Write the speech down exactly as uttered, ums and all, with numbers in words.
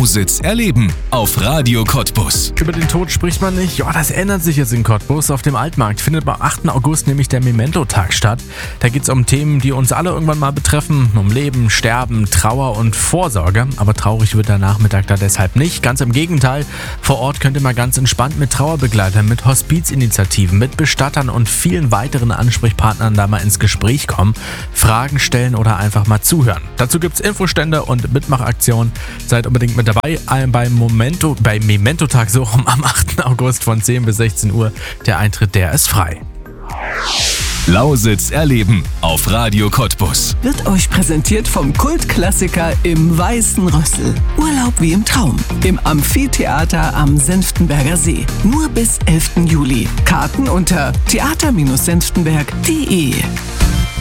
Lausitz erleben auf Radio Cottbus. Über den Tod spricht man nicht. Ja, das ändert sich jetzt in Cottbus. Auf dem Altmarkt findet am achten August nämlich der Memento-Tag statt. Da geht es um Themen, die uns alle irgendwann mal betreffen. Um Leben, Sterben, Trauer und Vorsorge. Aber traurig wird der Nachmittag da deshalb nicht. Ganz im Gegenteil. Vor Ort könnt ihr mal ganz entspannt mit Trauerbegleitern, mit Hospizinitiativen, mit Bestattern und vielen weiteren Ansprechpartnern da mal ins Gespräch kommen, Fragen stellen oder einfach mal zuhören. Dazu gibt es Infostände und Mitmachaktionen. Seid unbedingt mit dabei beim Momento, beim Memento-Tag so rum am achten August von zehn bis sechzehn Uhr. Der Eintritt, der ist frei. Lausitz erleben auf Radio Cottbus. Wird euch präsentiert vom Kultklassiker Im Weißen Rössel. Urlaub wie im Traum. Im Amphitheater am Senftenberger See. Nur bis elften Juli. Karten unter theater Bindestrich senftenberg punkt de.